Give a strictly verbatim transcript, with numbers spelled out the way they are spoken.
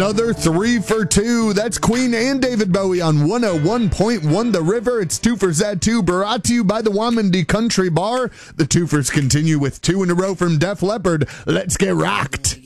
Another three for two. That's Queen and David Bowie on one oh one point one The River. It's two for Zad two, brought to you by the Wamandi Country Bar. The twofers continue with two in a row from Def Leppard. Let's get rocked.